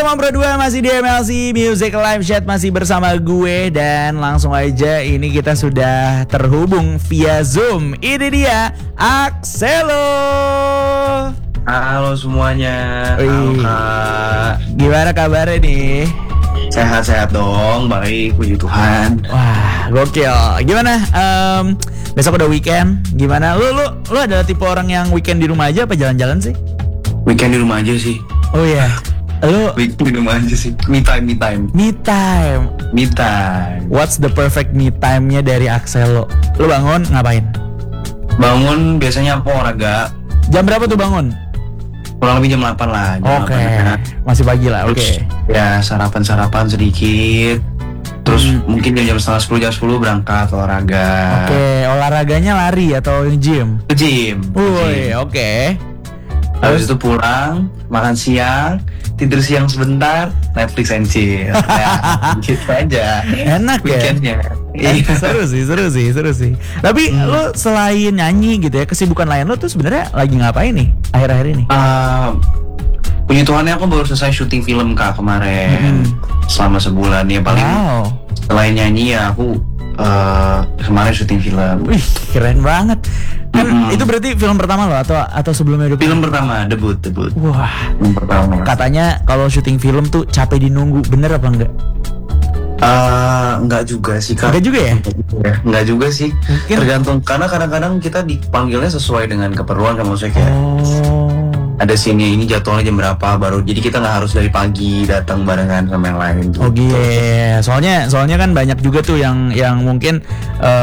Mamam Pro 2 masih di MLC Music Live Chat, masih bersama gue. Dan langsung aja ini kita sudah terhubung via Zoom. Ini dia Axelo. Halo semuanya. Halo Kak. Gimana kabarnya nih? Sehat-sehat dong, baik, puji Tuhan. Wah, gokil. Gimana? Besok udah weekend. Gimana? Lu adalah tipe orang yang weekend di rumah aja apa jalan-jalan sih? Weekend di rumah aja sih. Oh iya. Lu weekend di rumah aja sih. Me time. Me time. What's the perfect me time-nya dari Axelo? Lu bangun ngapain? Bangun biasanya aku olahraga. Jam berapa tuh bangun? Kurang lebih jam 8 lah. Oke. Masih pagi lah. Oke. Ya sarapan sedikit. Terus mungkin jam setengah 10, jam 10 berangkat olahraga. Oke. Olahraganya lari atau gym? Gym. Woi, oke. Habis itu pulang, makan siang, tidur siang sebentar, Netflix and chill. Ya, gitu aja. Enak weekendnya. Ya. Seru sih. Tapi lu selain nyanyi gitu ya, kesibukan lain lu tuh sebenarnya lagi ngapain nih akhir-akhir ini? Puji Tuhannya aku baru selesai syuting film Kak kemarin. Selama sebulan ya paling. Wow. Selain nyanyi ya aku kemarin syuting film. Wih, keren banget. Kan itu berarti film pertama lo atau sebelumnya udah film pertama, debut. Wah. Film pertama. Katanya kalau syuting film tuh capek dinunggu, bener apa enggak? Enggak juga sih Kak. Enggak juga ya? Enggak juga sih. Mungkin. Tergantung, karena kadang-kadang kita dipanggilnya sesuai dengan keperluan kan, maksudnya kayak ada sini ini jadwalnya jam berapa baru, jadi kita nggak harus dari pagi datang barengan sama yang lain gitu. Oh iya, soalnya kan banyak juga tuh yang mungkin